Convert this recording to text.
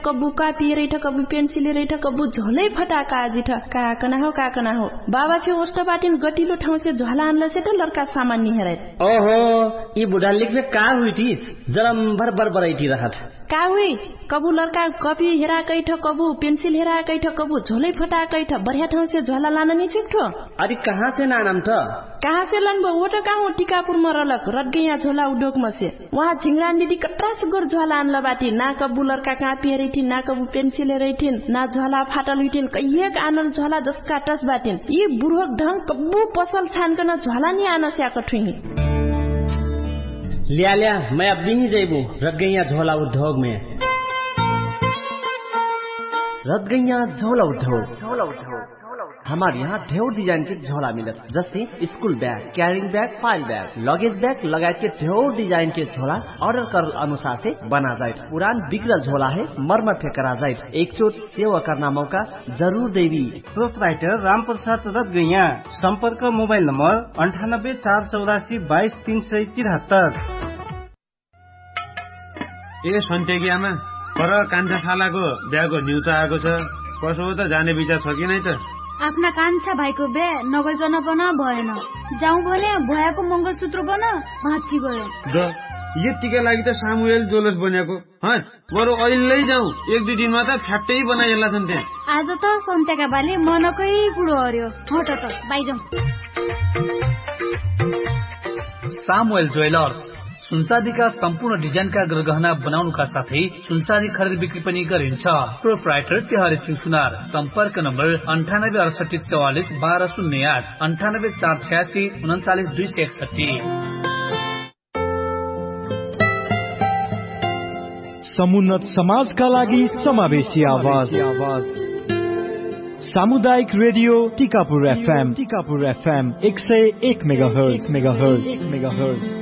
कबू कापी रैठ कबू पेन्सिल रैठ कबू झोलै फटाका आजिठ काकना हो बाबा फे ओष्ट बाटिन गटिलो ठाउँ से झोला आनला से त लड़का सामान नि हेरै ओहो ई बुढा लेख्ने का हुइटी जरम भर बरबरैटी रहत का हुई कबू लड़का कपी हेरा कैठ कबू पेन्सिल हेरा कैठ कबू झोलै फटा कैठ बढ़िया ठाउँ से झोला लान नि चिक्ठो अरे कहाँ से नानम त कहाँ से लन वो त कहाँ टिकापुर मरलक रटगैया झोला उडोक मसे वहाँ झिंगरान दीदी कटरा सुगर झोला आनला बाटी ना कबू लड़का कापी हेरैठिन ना कबू पेन्सिल हेरैठिन ना झोला फाटल हुइठिन कैयक आनल झोला जसका टस बाटिन यी बुढोक ढंग कबू पसल छानकन झोला नि आन स्याक ठुही लिया मैं अब भी नहीं जाइबू रटगैया झोला उद्योग में रटगैया झोला उद्योग हमारे यहाँ ढेर डिजाइन के झोला मिलत जैसे school bag carrying bag file bag luggage bag लगाए के ढेर डिजाइन के झोला ऑर्डर कर अनुसार से बना जाए पुरान बिगड़ल झोला है मरम्मत करा जाए एक चोट सेवा करना मौका जरूर देवी प्रोपराइटर राम प्रसाद रटगैया संपर्क मोबाइल नंबर 9848222373 ए सन्तेगियामा पर कान्छा खालाको बिहाको न्युज आएको छ कसो त जाने विचार छ कि नै त आफ्ना कान्छा भाइको बे नगइकन पनि भएन जाउँ भने भयाको मंगलसूत्र बन भाँची गयो द यतिका लागि त सामुएल जोलस बनेको बरु अहिले जाउँ एक दुई दिनमा त फ्याट्टै बनाइएला छन् त्यहाँ आज त सन्तेका बाले मनकै कुरो हर्यो हट त बाइ जाउँ सामुएल ज्वेलर्स सुनचाँदीका सम्पूर्ण डिजाइनका गहना बनाउनुका साथै सुनचाँदी खरिद बिक्री पनि गरिन्छ प्रोपराइटर तिहारी सिंह सुनार सम्पर्क नम्बर 9868441208 9848399261 समुन्नत समाजका लागि समावेशी आवाज सामुदायिक रेडियो टिकापुर FM 101 मेगाहर्ज